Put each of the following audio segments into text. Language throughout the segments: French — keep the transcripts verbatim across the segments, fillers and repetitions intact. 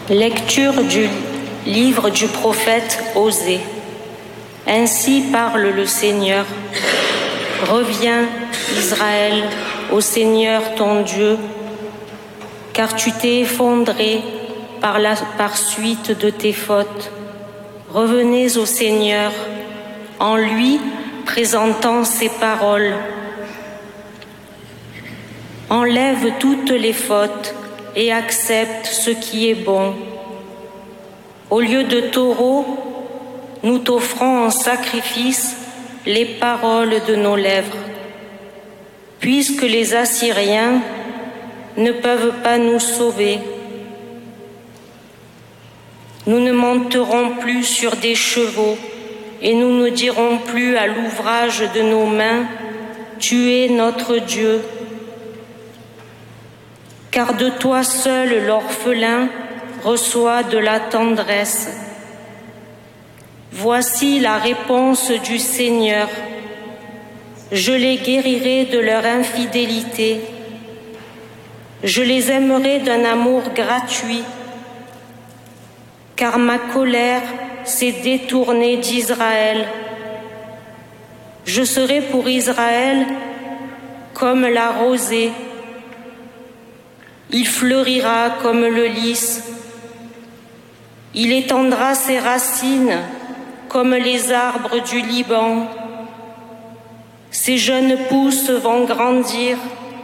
Lecture du livre du prophète Osée. Ainsi parle le Seigneur. Reviens, Israël, au Seigneur ton Dieu, car tu t'es effondré par la par suite de tes fautes. Revenez au Seigneur, en lui présentant ses paroles. Enlève toutes les fautes et accepte ce qui est bon. Au lieu de taureaux, nous t'offrons en sacrifice les paroles de nos lèvres. Puisque les Assyriens ne peuvent pas nous sauver, nous ne monterons plus sur des chevaux et nous ne dirons plus à l'ouvrage de nos mains, tu es notre Dieu. Car de toi seul l'orphelin reçoit de la tendresse. Voici la réponse du Seigneur. Je les guérirai de leur infidélité. Je les aimerai d'un amour gratuit, car ma colère s'est détournée d'Israël. Je serai pour Israël comme la rosée. Il fleurira comme le lys. Il étendra ses racines comme les arbres du Liban. Ses jeunes pousses vont grandir.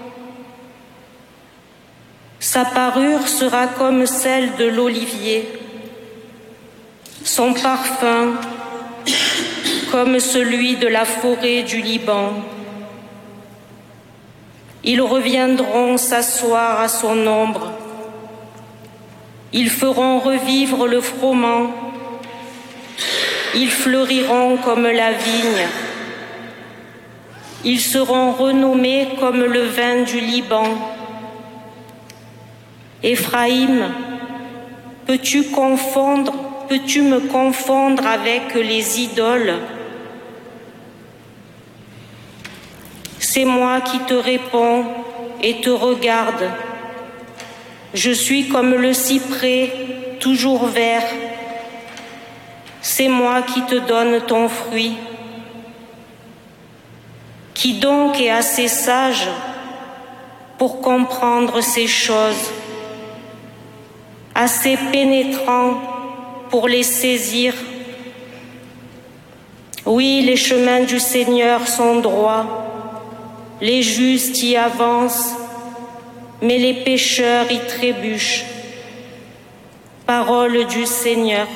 Sa parure sera comme celle de l'olivier. Son parfum comme celui de la forêt du Liban. Ils reviendront s'asseoir à son ombre. Ils feront revivre le froment. Ils fleuriront comme la vigne. Ils seront renommés comme le vin du Liban. Éphraïm, peux-tu confondre, peux-tu me confondre avec les idoles? C'est moi qui te réponds et te regarde. Je suis comme le cyprès, toujours vert. C'est moi qui te donne ton fruit. Qui donc est assez sage pour comprendre ces choses, assez pénétrant pour les saisir? Oui, les chemins du Seigneur sont droits. Les justes y avancent, mais les pécheurs y trébuchent. Parole du Seigneur.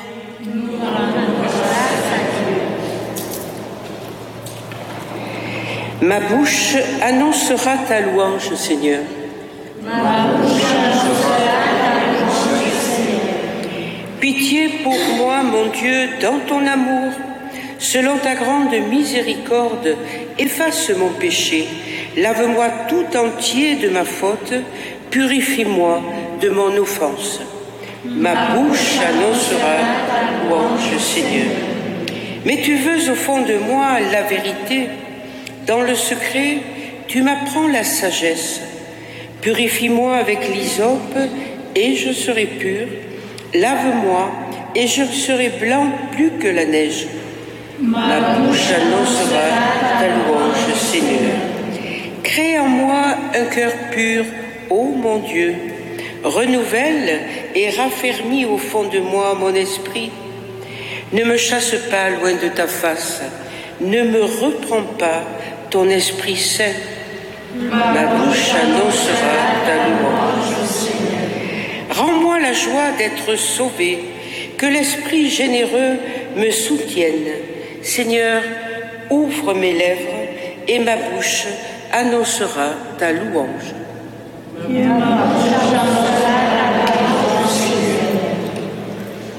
Ma bouche annoncera ta louange, Seigneur. Ma bouche annoncera ta louange, Seigneur. Pitié pour moi, mon Dieu, dans ton amour. Selon ta grande miséricorde, efface mon péché. Lave-moi tout entier de ma faute, purifie-moi de mon offense. Ma bouche annoncera ta louange, Seigneur. Mais tu veux au fond de moi la vérité. Dans le secret, tu m'apprends la sagesse. Purifie-moi avec l'hysope et je serai pur. Lave-moi et je serai blanc plus que la neige. Ma bouche annoncera ta louange, Seigneur. Crée en moi un cœur pur, ô mon Dieu. Renouvelle et raffermis au fond de moi mon esprit. Ne me chasse pas loin de ta face. Ne me reprends pas ton Esprit Saint. Ma bouche annoncera ta louange, Seigneur. Rends-moi la joie d'être sauvé. Que l'Esprit généreux me soutienne. Seigneur, ouvre mes lèvres et ma bouche annoncera ta louange. Ma bouche annoncera